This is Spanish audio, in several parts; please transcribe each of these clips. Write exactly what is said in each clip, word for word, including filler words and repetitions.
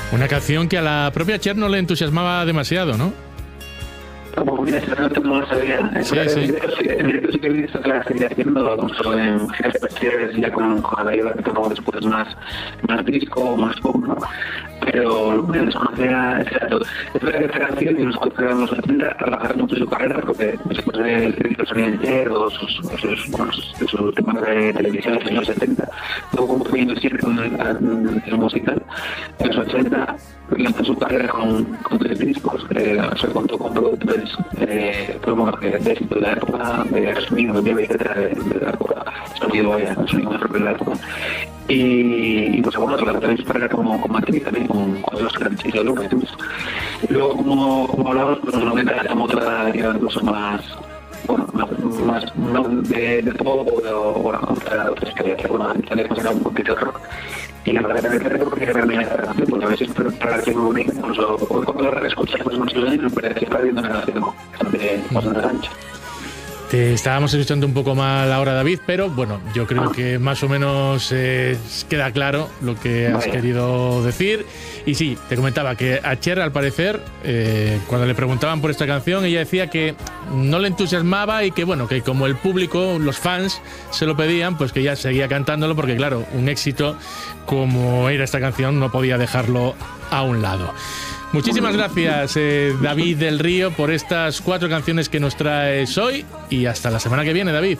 Una canción que a la propia Cher no le entusiasmaba demasiado, ¿no? Como mira, realmente no lo sabía. Sí, sí. En el caso que he visto que la seguía haciendo, no solo en finales posteriores, ya con, con la ayuda que tomó después más, más disco, más pop, ¿no? Pero me desconocía ese dato. Es verdad que esta canción, y los cuatro de los setenta, trabajaron mucho su carrera, porque después del crédito Sony Cher o sus, sus, bueno, sus, sus temas de televisión de los años setenta, luego como fue siempre con el musical, en los ochenta, lanzó su carrera con, con tres discos, eh, se contó con productores eh, de éxito de la época, de sonido, de etcétera, de, de la época, sonido, vaya, sonido más propio de la época. Y, y pues bueno, la también su carrera como, como actriz también, con, con los grandes de los Beatles. Y luego, como, como hablamos, pues los noventa era otra, era incluso más, bueno, más, más no de, de pop o bueno, otra, otra experiencia, bueno, también era un poquito de rock. Y la verdad que me recuerdo porque realmente esta canción, porque a veces para que muy bonita, incluso cuando la reescuchas pues muchos años, me parece que está viendo una canción bastante, bastante ancha. Te estábamos escuchando un poco mal ahora, David, pero bueno, yo creo ah. que más o menos eh, queda claro lo que has Vaya. querido decir. Y sí, te comentaba que a Cher, al parecer, eh, cuando le preguntaban por esta canción, ella decía que no le entusiasmaba y que bueno, que como el público, los fans, se lo pedían, pues que ella seguía cantándolo porque claro, un éxito como era esta canción no podía dejarlo a un lado. Muchísimas gracias, eh, David del Río, por estas cuatro canciones que nos traes hoy y hasta la semana que viene, David.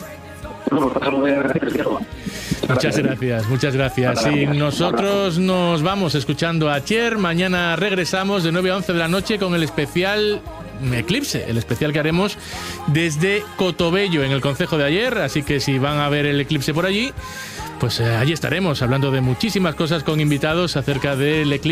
Muchas gracias, muchas gracias. Y nosotros nos vamos escuchando a Cher. Mañana regresamos de nueve a once de la noche con el especial Eclipse, el especial que haremos desde Cotobello, en el concejo de Aller. Así que si van a ver el eclipse por allí, pues eh, allí estaremos hablando de muchísimas cosas con invitados acerca del eclipse.